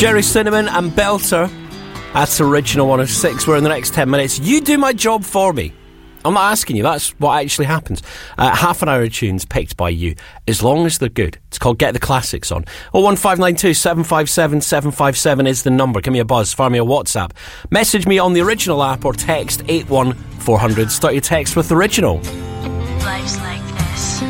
Jerry Cinnamon and Belter. That's Original 106. We're in the next 10 minutes. You do my job for me. I'm not asking you. That's what actually happens. Half an hour of tunes picked by you, as long as they're good. It's called Get the Classics On. 01592 757 757 is the number. Give me a buzz. Fire me a WhatsApp. Message me on the Original app or text 81400. Start your text with Original. Life's like this.